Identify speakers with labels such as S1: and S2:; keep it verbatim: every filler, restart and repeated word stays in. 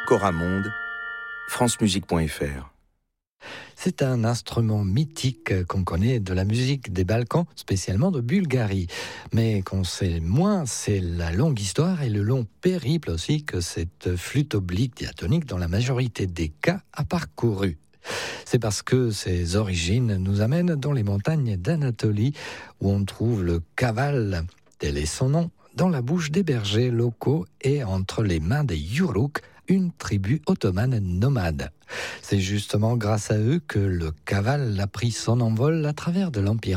S1: Coramonde, francemusique point f r.
S2: C'est un instrument mythique qu'on connaît de la musique des Balkans, spécialement de Bulgarie. Mais qu'on sait moins, c'est la longue histoire et le long périple aussi que cette flûte oblique diatonique, dans la majorité des cas, a parcouru. C'est parce que ses origines nous amènent dans les montagnes d'Anatolie, où on trouve le kaval, tel est son nom, dans la bouche des bergers locaux et entre les mains des Yuruk, une tribu ottomane nomade. C'est justement grâce à eux que le kaval a pris son envol à travers de l'Empire